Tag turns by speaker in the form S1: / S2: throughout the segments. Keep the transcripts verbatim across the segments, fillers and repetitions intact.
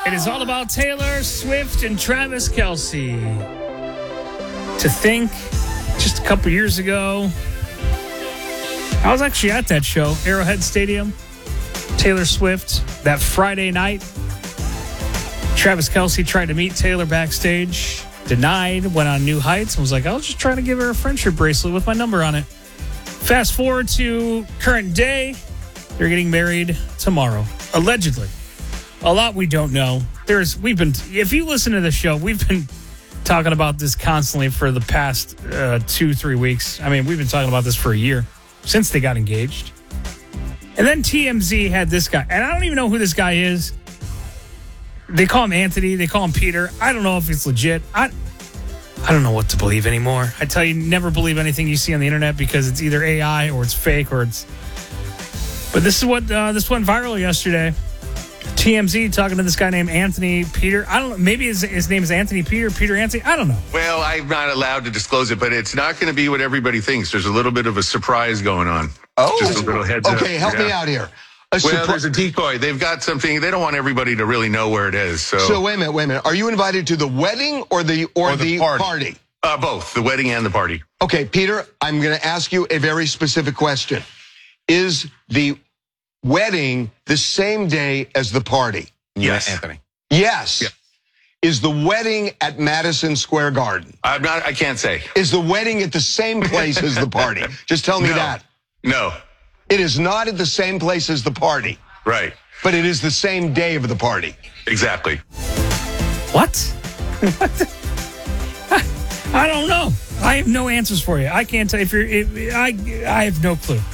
S1: It is all about Taylor Swift and Travis Kelce. To think, just a couple years ago, I was actually at that show, Arrowhead Stadium. Taylor Swift, that Friday night. Travis Kelce tried to meet Taylor backstage, denied, went on New Heights, and was like, I was just trying to give her a friendship bracelet with my number on it. Fast forward to current day, they're getting married tomorrow, allegedly. A lot we don't know. There's, we've been, if you listen to the show, we've been talking about this constantly for the past uh, two, three weeks. I mean, we've been talking about this for a year, since they got engaged. And then T M Z had this guy, and I don't even know who this guy is. They call him Anthony. They call him Peter. I don't know if it's legit. I I don't know what to believe anymore. I tell you, never believe anything you see on the internet because it's either A I or it's fake or it's... But this is what, uh, this went viral yesterday. T M Z talking to this guy named Anthony Peter. I don't know. Maybe his, his name is Anthony Peter, Peter Anthony. I don't know.
S2: Well, I'm not allowed to disclose it, but it's not going to be what everybody thinks. There's a little bit of a surprise going on.
S3: Oh,
S2: just a little heads up.
S3: Okay, help
S2: yeah.
S3: me out here. A
S2: well,
S3: surpri-
S2: there's a decoy. They've got something. They don't want everybody to really know where it is. So,
S3: so wait a minute, wait a minute. Are you invited to the wedding or the or,
S2: or the,
S3: the
S2: party?
S3: party?
S2: Uh, both the wedding and the party.
S3: Okay, Peter, I'm going to ask you a very specific question. Is the wedding the same day as the party?
S2: Yes, Anthony.
S3: Yes.
S2: Yeah.
S3: Is the wedding at Madison Square Garden?
S2: I'm not. I can't say.
S3: Is the wedding at the same place as the party? Just tell me
S2: no.
S3: that.
S2: No.
S3: It is not at the same place as the party.
S2: Right.
S3: But it is the same day of the party.
S2: Exactly.
S1: What? What? I don't know. I have no answers for you. I can't tell if you're. If, I I have no clue.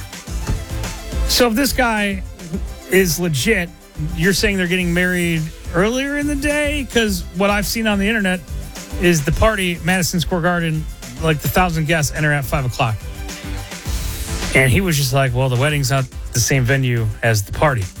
S1: So if this guy is legit, you're saying they're getting married earlier in the day? Because what I've seen on the internet is the party at Madison Square Garden, like the thousand guests enter at five o'clock. And he was just like, well, the wedding's not the same venue as the party.